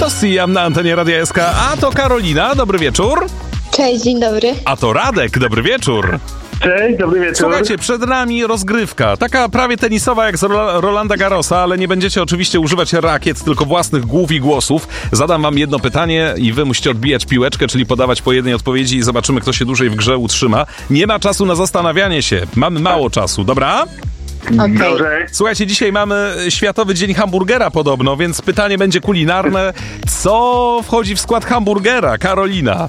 To Siam na antenie Radia SK, a to Karolina, dobry wieczór. Cześć, dzień dobry. A to Radek, dobry wieczór. Cześć, dobry wieczór. Słuchajcie, przed nami rozgrywka, taka prawie tenisowa jak z Rolanda Garrosa, ale nie będziecie oczywiście używać rakiet, tylko własnych głów i głosów. Zadam wam jedno pytanie i wy musicie odbijać piłeczkę, czyli podawać po jednej odpowiedzi i zobaczymy, kto się dłużej w grze utrzyma. Nie ma czasu na zastanawianie się, mamy mało czasu, dobra? Okej. Dobrze. Słuchajcie, dzisiaj mamy Światowy Dzień Hamburgera podobno, więc pytanie będzie kulinarne. Co wchodzi w skład hamburgera, Karolina?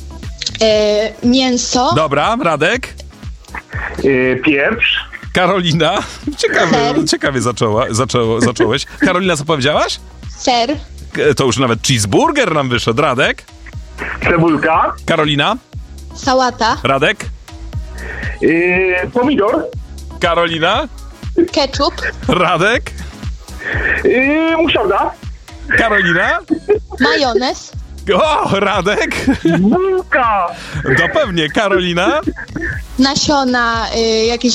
Mięso, Dobra, Radek? Pieprz. Karolina? Ciekawie zacząłeś. Karolina, co powiedziałaś? ser, To już nawet cheeseburger nam wyszedł. Radek? Cebulka. Karolina? sałata, Radek? Pomidor. Karolina? ketchup, Radek? Muszarda. Karolina? majonez, O, Radek? Bułka. No pewnie. Karolina? nasiona, jakieś...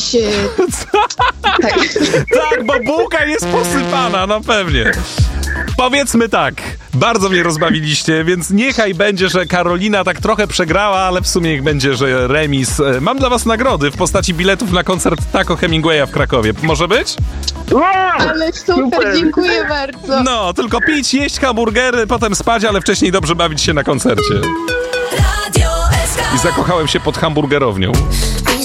Tak, bo bułka jest posypana, no pewnie. Powiedzmy tak, bardzo mnie rozbawiliście, więc niechaj będzie, że Karolina tak trochę przegrała, ale w sumie niech będzie, że remis. Mam dla was nagrody w postaci biletów na koncert Taco Hemingwaya w Krakowie. Może być? Ale super, dziękuję bardzo. No, tylko pić, jeść hamburgery, potem spać, ale wcześniej dobrze bawić się na koncercie. I zakochałem się pod hamburgerownią.